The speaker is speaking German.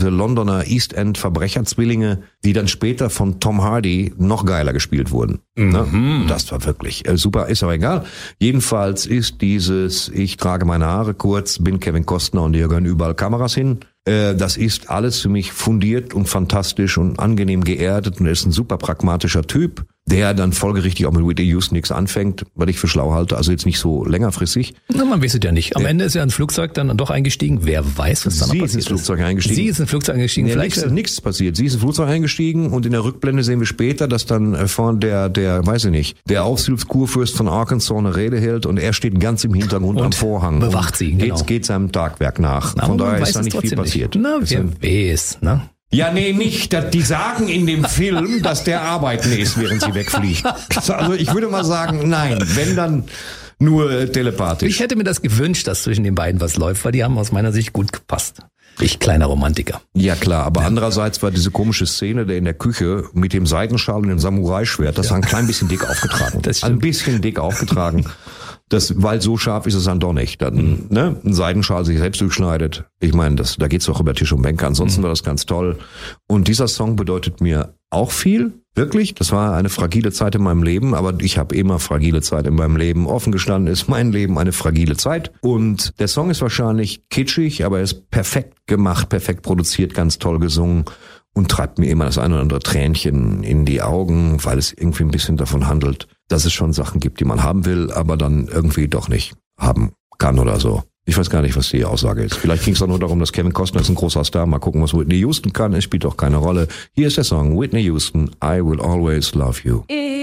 diese Londoner East End Verbrecherzwillinge, die dann später von Tom Hardy noch geiler gespielt wurden. Ne? Das war wirklich super, ist aber egal. Jedenfalls ist dieses, ich trage meine Haare kurz, bin Kevin Costner und hier gehören überall Kameras hin. Das ist alles für mich fundiert und fantastisch und angenehm geerdet und er ist ein super pragmatischer Typ, der dann folgerichtig auch mit Whitney Houston nichts anfängt, weil ich für schlau halte, also jetzt nicht so längerfristig. Na, man weiß es ja nicht. Am Ende ist er ins Flugzeug dann doch eingestiegen. Wer weiß, was dann noch passiert ist. Sie ist ins Flugzeug eingestiegen. Sie ist ins Flugzeug eingestiegen. Ja, vielleicht nichts passiert. Sie ist ins Flugzeug eingestiegen und in der Rückblende sehen wir später, dass dann vorne der weiß ich nicht, der Aushilfskurfürst von Arkansas eine Rede hält und er steht ganz im Hintergrund und am Vorhang. Bewacht sie, genau. Geht seinem Tagwerk nach. Von daher ist da nicht viel passiert. Na, wer weiß, ne? Ja, nee, nicht. Die sagen in dem Film, dass der arbeiten ist, während sie wegfliegt. Also ich würde mal sagen, nein, wenn dann nur telepathisch. Ich hätte mir das gewünscht, dass zwischen den beiden was läuft, weil die haben aus meiner Sicht gut gepasst. Ich kleiner Romantiker. Ja klar, aber andererseits war diese komische Szene, der in der Küche mit dem Seidenschal und dem Samurai-Schwert, das war ein klein bisschen dick aufgetragen. Ein bisschen dick aufgetragen. Weil so scharf ist es dann doch nicht. Dann, ne, ein Seidenschal sich selbst durchschneidet. Ich meine, da geht's doch über Tisch und Bänke. Ansonsten war das ganz toll. Und dieser Song bedeutet mir auch viel. Wirklich. Das war eine fragile Zeit in meinem Leben. Aber ich habe immer fragile Zeit in meinem Leben. Offen gestanden ist mein Leben eine fragile Zeit. Und der Song ist wahrscheinlich kitschig, aber er ist perfekt gemacht, perfekt produziert, ganz toll gesungen. Und treibt mir immer das ein oder andere Tränchen in die Augen, weil es irgendwie ein bisschen davon handelt, dass es schon Sachen gibt, die man haben will, aber dann irgendwie doch nicht haben kann oder so. Ich weiß gar nicht, was die Aussage ist. Vielleicht ging es auch nur darum, dass Kevin Costner ist ein großer Star. Mal gucken, was Whitney Houston kann. Es spielt doch keine Rolle. Hier ist der Song Whitney Houston, I Will Always Love You.